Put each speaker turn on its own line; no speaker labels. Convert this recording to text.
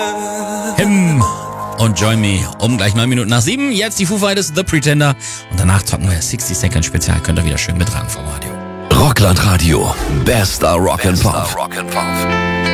Him und Join Me um gleich 9 Minuten nach 7. Jetzt die Foo Fighters, The Pretender. Und danach zocken wir 60 Second Spezial. Könnt ihr wieder schön mit ran vom Radio.
Rockland Radio. Bester Rock'n'Pop.